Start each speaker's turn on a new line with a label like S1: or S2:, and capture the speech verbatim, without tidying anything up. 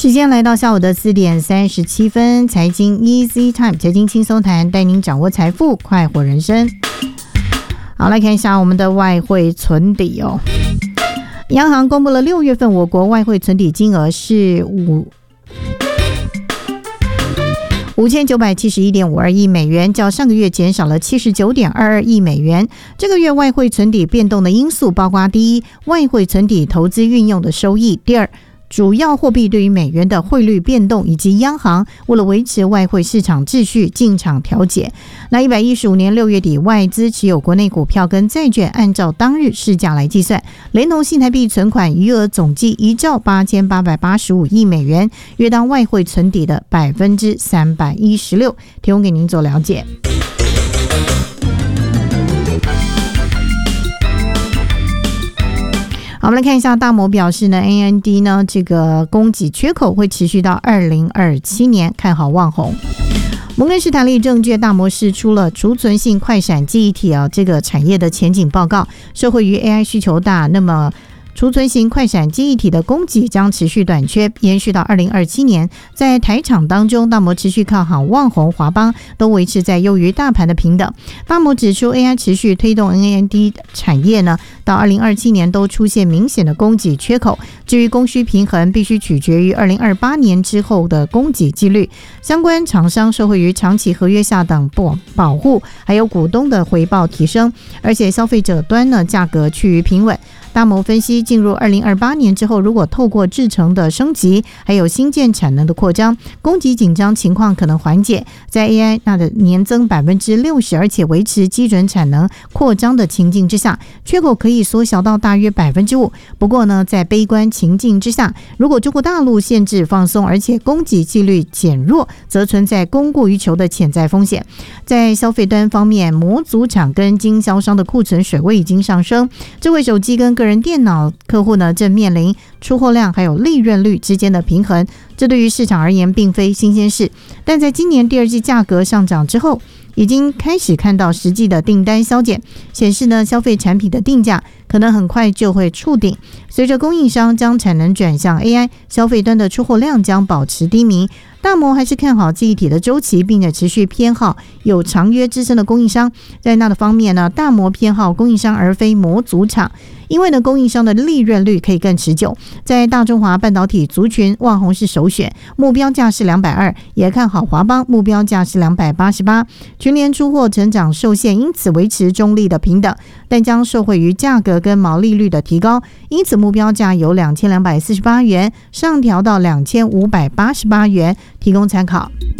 S1: 时间来到下午的四点三十七分，财经 Easy Time， 财经轻松谈，带您掌握财富，快活人生。好，来看一下我们的外汇存底哦。央行公布了六月份我国外汇存底金额是五五千九百七十一点五二亿美元，较上个月减少了七十九点二二亿美元。这个月外汇存底变动的因素包括：第一，外汇存底投资运用的收益；第二，主要货币对于美元的汇率变动，以及央行为了维持外汇市场秩序进场调节。那一百一十五年六月底，外资持有国内股票跟债券，按照当日市价来计算，连同新台币存款余额总计一兆八千八百八十五亿美元，约当外汇存底的百分之三百一十六，提供给您做了解。好，我们来看一下，大摩表示呢 ，A M D 呢这个供给缺口会持续到二零二七年，看好旺宏。摩根士丹利证券大摩释出了储存性快闪记忆体啊这个产业的前景报告，受惠于 A I 需求大，那么储存型快闪记忆体的供给将持续短缺，延续到二零二七年。在台厂当中，大摩持续看好旺宏、华邦，都维持在优于大盘的平等。大摩指出 ，A I 持续推动 N A N D 产业呢，到二零二七年都出现明显的供给缺口。至于供需平衡，必须取决于二零二八年之后的供给几率。相关厂商受惠于长期合约下等保护，还有股东的回报提升，而且消费者端呢价格趋于平稳。大摩分析，进入二零二八年之后，如果透过制程的升级，还有新建产能的扩张，供给紧张情况可能缓解。在 A I 那的年增百分之六十，而且维持基准产能扩张的情境之下，缺口可以缩小到大约百分之五。不过呢，在悲观情境之下，如果中国大陆限制放松，而且供给纪律减弱，则存在供过于求的潜在风险。在消费端方面，模组厂跟经销商的库存水位已经上升，智慧手机跟个人电脑客户呢，正面临出货量还有利润率之间的平衡，这对于市场而言并非新鲜事。但在今年第二季价格上涨之后，已经开始看到实际的订单削减，显示呢消费产品的定价可能很快就会触顶。随着供应商将产能转向 A I， 消费端的出货量将保持低迷。大摩还是看好记忆体的周期，并且持续偏好有长约支撑的供应商。在那的方面呢，大摩偏好供应商而非模组厂，因为呢供应商的利润率可以更持久。在大中华半导体族群，旺宏是首选，目标价是两百二十，也看好华邦，目标价是两百八十八。全年出货成长受限，因此维持中立的平等，但将受惠于价格跟毛利率的提高，因此目标价由两千两百四十八元上调到两千五百八十八元，提供参考。